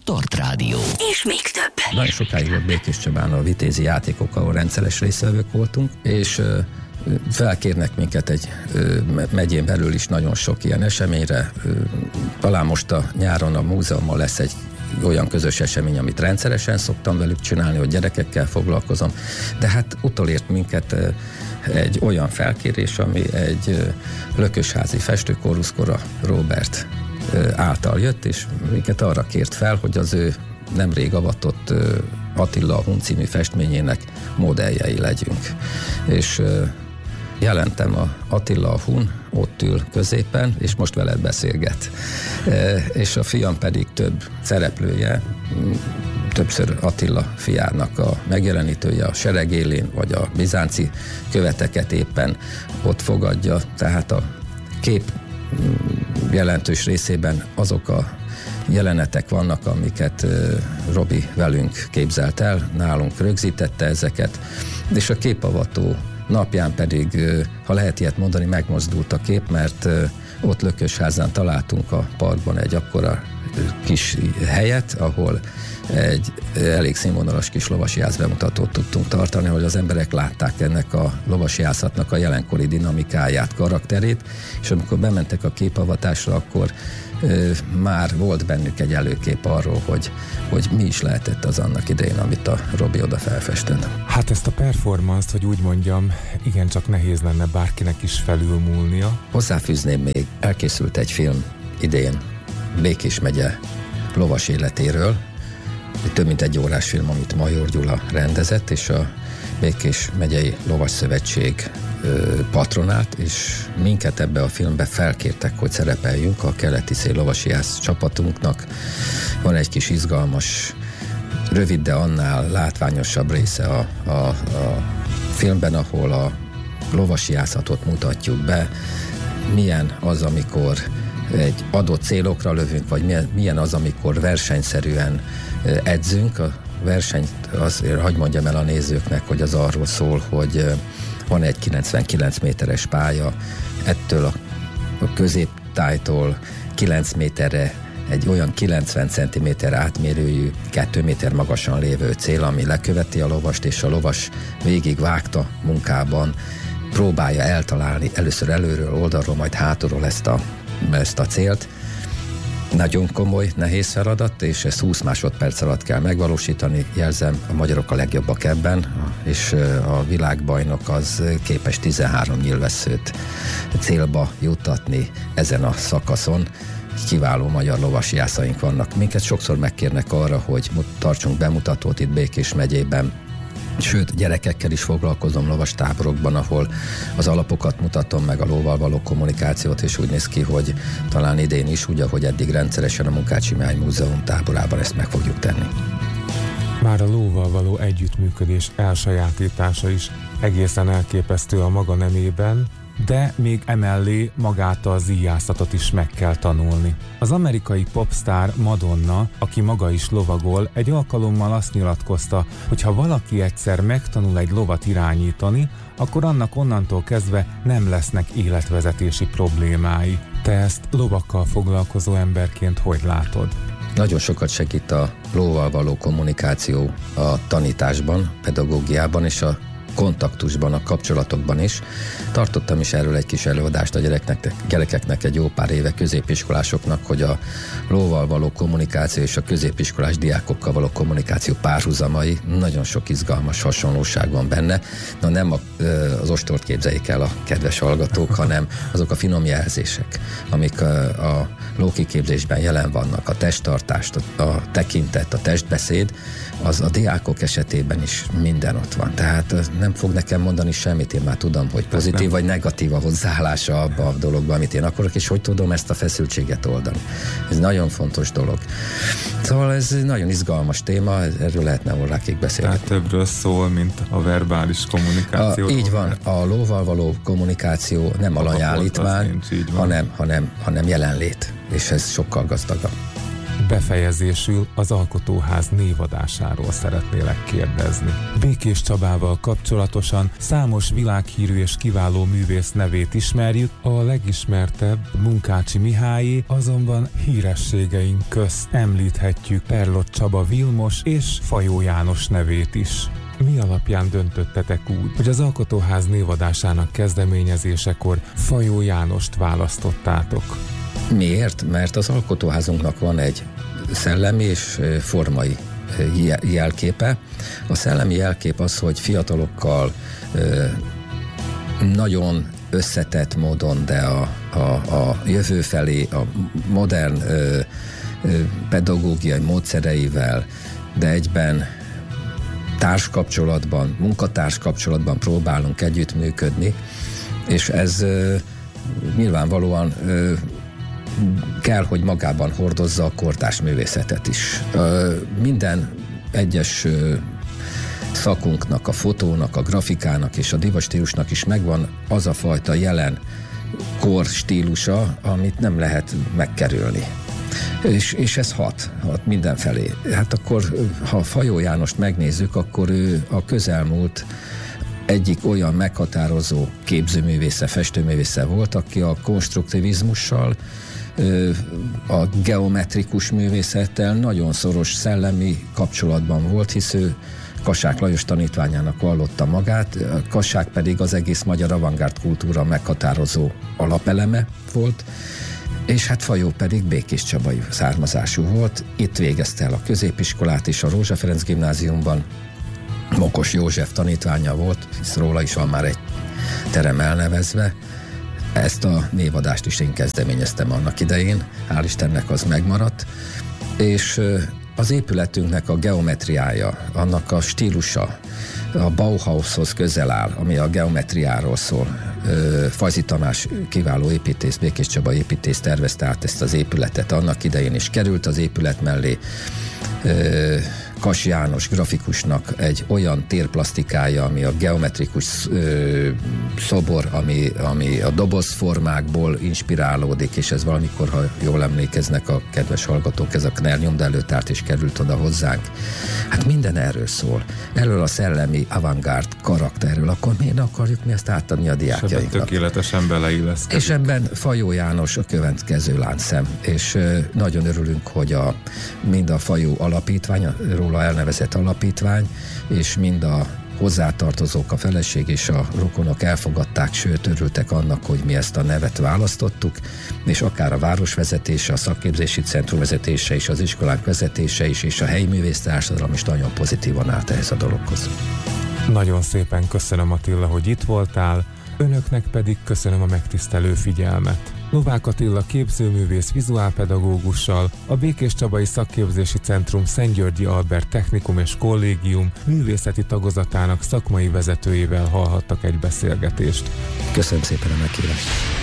Start Rádió. És még több. Nagyon sokáig volt Békés Csabán a vitézi játékok, ahol rendszeres résztvevők voltunk, és felkérnek minket egy megyén belül is nagyon sok ilyen eseményre. Talán most a nyáron a múzeumban lesz egy olyan közös esemény, amit rendszeresen szoktam velük csinálni, hogy gyerekekkel foglalkozom, de hát utolért minket egy olyan felkérés, ami egy lökösházi festőkóruszkora Róbert által jött, és minket arra kért fel, hogy az ő nemrég avatott Attila a Hun című festményének modelljei legyünk. És jelentem a Attila a Hun, ott ül középen, és most veled beszélget. És a fiam pedig több szereplője, többször Attila fiának a megjelenítője a sereg élén, vagy a bizánci követeket éppen ott fogadja, tehát a kép jelentős részében azok a jelenetek vannak, amiket Robi velünk képzelt el, nálunk rögzítette ezeket, és a képavató napján pedig, ha lehet ilyet mondani, megmozdult a kép, mert ott Lökösházán találtunk a parkban egy akkora kis helyet, ahol egy elég színvonalas kis lovasjász bemutatót tudtunk tartani, hogy az emberek látták ennek a lovasjászatnak a jelenkori dinamikáját, karakterét, és amikor bementek a képavatásra, akkor már volt bennük egy előkép arról, hogy mi is lehetett az annak idején, amit a Robi oda felfestett. Hát ezt a performance-t, hogy úgy mondjam, igencsak nehéz lenne bárkinek is felülmúlnia. Hozzáfűzném még, elkészült egy film idén Békés megye lovas életéről, több mint egy órás film, amit Major Gyula rendezett, és a Békés megyei Lovas Szövetség patronált, és minket ebbe a filmbe felkértek, hogy szerepeljünk a keleti szél lovasjász csapatunknak. Van egy kis izgalmas, rövid, de annál látványosabb része a filmben, ahol a lovasjászatot mutatjuk be, milyen az, amikor egy adott célokra lövünk, vagy milyen az, amikor versenyszerűen edzünk. A versenyt azért hadd mondjam el a nézőknek, hogy az arról szól, hogy van egy 99 méteres pálya, ettől a középtájtól 9 méterre egy olyan 90 cm átmérőjű, 2 méter magasan lévő cél, ami leköveti a lovast, és a lovas végig vágta munkában próbálja eltalálni először előről, oldalról, majd hátulról ezt a célt. Nagyon komoly, nehéz feladat, és ezt 20 másodperc alatt kell megvalósítani. Jelzem, a magyarok a legjobbak ebben, és a világbajnok az képes 13 nyílvesszőt célba juttatni ezen a szakaszon. Kiváló magyar lovasjászaink vannak. Minket sokszor megkérnek arra, hogy tartsunk bemutatót itt Békés megyében. Sőt, gyerekekkel is foglalkozom lovastáborokban, ahol az alapokat mutatom meg, a lóval való kommunikációt, és úgy néz ki, hogy talán idén is, úgy, ahogy eddig rendszeresen a Munkácsi Mihály Múzeum táborában ezt meg fogjuk tenni. Már a lóval való együttműködés elsajátítása is egészen elképesztő a maga nemében, de még emellé magát a íjászatot is meg kell tanulni. Az amerikai popstar Madonna, aki maga is lovagol, egy alkalommal azt nyilatkozta, hogy ha valaki egyszer megtanul egy lovat irányítani, akkor annak onnantól kezdve nem lesznek életvezetési problémái. Te ezt lovakkal foglalkozó emberként hogy látod? Nagyon sokat segít a lóval való kommunikáció a tanításban, pedagógiában és a kontaktusban, a kapcsolatokban is. Tartottam is erről egy kis előadást a gyerekeknek egy jó pár éve, középiskolásoknak, hogy a lóval való kommunikáció és a középiskolás diákokkal való kommunikáció párhuzamai, nagyon sok izgalmas hasonlóság van benne. Na nem az ostort képzeljék el a kedves hallgatók, hanem azok a finom jelzések, amik a lókiképzésben jelen vannak, a testtartást, a tekintet, a testbeszéd, az a diákok esetében is minden ott van. Tehát nem fog nekem mondani semmit, én már tudom, hogy pozitív vagy negatív a hozzáállása abba a dologba, amit én akarok, és hogy tudom ezt a feszültséget oldani. Ez nagyon fontos dolog. Szóval ez egy nagyon izgalmas téma, erről lehetne órákig beszélni. Tehát többről szól, mint a verbális kommunikáció. Így van, a lóval való kommunikáció nem alanyállítmány, hanem jelenlét, és ez sokkal gazdagabb. Befejezésül az Alkotóház névadásáról szeretnélek kérdezni. Békés Csabával kapcsolatosan számos világhírű és kiváló művész nevét ismerjük, a legismertebb Munkácsi Mihályé, azonban hírességeink közt említhetjük Perlott Csaba Vilmos és Fajó János nevét is. Mi alapján döntöttetek úgy, hogy az Alkotóház névadásának kezdeményezésekor Fajó Jánost választottátok? Miért? Mert az Alkotóházunknak van egy szellemi és formai jelképe. A szellemi jelkép az, hogy fiatalokkal nagyon összetett módon, de a jövő felé a modern pedagógiai módszereivel, de egyben társkapcsolatban, munkatárs-kapcsolatban próbálunk együttműködni, és ez nyilvánvalóan kell, hogy magában hordozza a kortárs művészetet is. Minden egyes szakunknak, a fotónak, a grafikának és a divatstílusnak is megvan az a fajta jelen kor stílusa, amit nem lehet megkerülni. És ez hat mindenfelé. Hát akkor, ha Fajó Jánost megnézzük, akkor ő a közelmúlt egyik olyan meghatározó képzőművésze, festőművésze volt, aki a konstruktivizmussal, a geometrikus művészettel nagyon szoros szellemi kapcsolatban volt, hisz ő Kassák Lajos tanítványának vallotta magát, Kassák pedig az egész magyar avantgárd kultúra meghatározó alapeleme volt, és hát Fajó pedig békés csabai származású volt. Itt végezte el a középiskolát is a Rózsa Ferenc gimnáziumban. Mokos József tanítványa volt, hisz róla is van már egy terem elnevezve. Ezt a névadást is én kezdeményeztem annak idején, hál' Istennek az megmaradt, és az épületünknek a geometriája, annak a stílusa, a Bauhaushoz közel áll, ami a geometriáról szól. Fajzi Tamás kiváló építész, Békés Csaba építész tervezte át ezt az épületet, annak idején is került az épület mellé Kass János grafikusnak egy olyan térplasztikája, ami a geometrikus szobor, ami a dobozformákból inspirálódik, és ez valamikor, ha jól emlékeznek a kedves hallgatók, ez a Knell nyomda előtt és került oda hozzánk. Hát minden erről szól. Erről a szellemi avantgárd karakterről, akkor miért akarjuk mi ezt átadni a diákjainknak? És ebben tökéletesen beleilleszkedik. És ebben Fajó János a következő láncszem, és nagyon örülünk, hogy mind a Fajó alapítvány, róla elnevezett alapítvány, és mind a hozzátartozók, a feleség és a rokonok elfogadták, sőt örültek annak, hogy mi ezt a nevet választottuk, és akár a városvezetése, a szakképzési centrum vezetése és az iskolák vezetése is, és a helyi művésztársadalom is nagyon pozitívan állt ehhez a dologhoz. Nagyon szépen köszönöm, Attila, hogy itt voltál, önöknek pedig köszönöm a megtisztelő figyelmet. Novák Attila képzőművész vizuálpedagógussal, a Békés Csabai Szakképzési Centrum Szent-Györgyi Albert Technikum és Kollégium művészeti tagozatának szakmai vezetőjével hallhattak egy beszélgetést. Köszönöm szépen a meghívást!